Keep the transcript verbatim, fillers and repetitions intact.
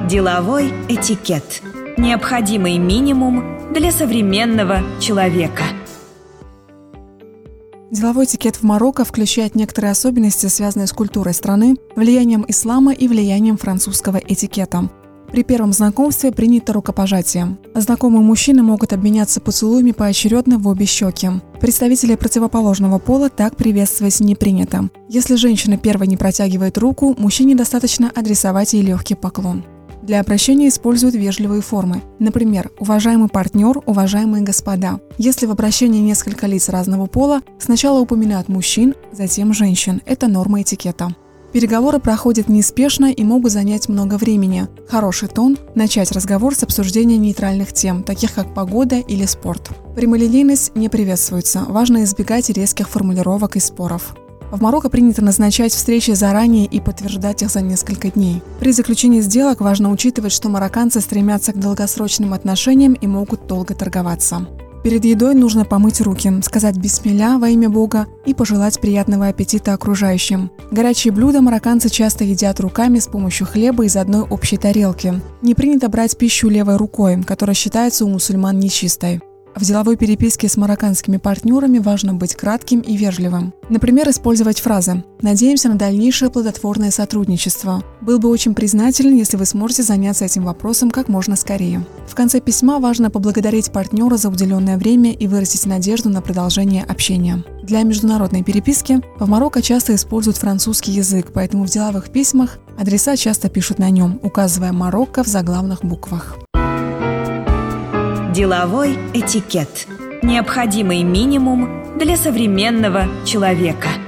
Деловой этикет. Необходимый минимум для современного человека. Деловой этикет в Марокко включает некоторые особенности, связанные с культурой страны, влиянием ислама и влиянием французского этикета. При первом знакомстве принято рукопожатие. Знакомые мужчины могут обменяться поцелуями поочередно в обе щеки. Представители противоположного пола так приветствовать не принято. Если женщина первой не протягивает руку, мужчине достаточно адресовать ей легкий поклон. Для обращения используют вежливые формы. Например, «уважаемый партнер», «уважаемые господа». Если в обращении несколько лиц разного пола, сначала упоминают мужчин, затем женщин. Это норма этикета. Переговоры проходят неспешно и могут занять много времени. Хороший тон – начать разговор с обсуждения нейтральных тем, таких как погода или спорт. Прямолинейность не приветствуется, важно избегать резких формулировок и споров. В Марокко принято назначать встречи заранее и подтверждать их за несколько дней. При заключении сделок важно учитывать, что марокканцы стремятся к долгосрочным отношениям и могут долго торговаться. Перед едой нужно помыть руки, сказать «бисмилля» во имя Бога и пожелать приятного аппетита окружающим. Горячие блюда марокканцы часто едят руками с помощью хлеба из одной общей тарелки. Не принято брать пищу левой рукой, которая считается у мусульман нечистой. В деловой переписке с марокканскими партнерами важно быть кратким и вежливым. Например, использовать фразы «Надеемся на дальнейшее плодотворное сотрудничество». Был бы очень признателен, если вы сможете заняться этим вопросом как можно скорее. В конце письма важно поблагодарить партнера за уделенное время и выразить надежду на продолжение общения. Для международной переписки в Марокко часто используют французский язык, поэтому в деловых письмах адреса часто пишут на нем, указывая Марокко в заглавных буквах. Деловой этикет. Необходимый минимум для современного человека.